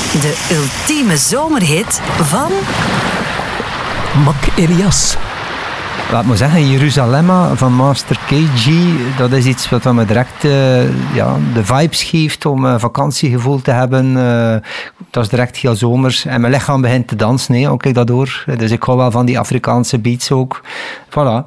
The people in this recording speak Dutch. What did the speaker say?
De ultieme zomerhit van... Mak Elias. Laat me zeggen, Jeruzalemma van Master KG, dat is iets wat me direct de vibes geeft om vakantiegevoel te hebben. Dat is direct heel zomers. En mijn lichaam begint te dansen, kijk dat door. Dus ik hou wel van die Afrikaanse beats ook. Voilà.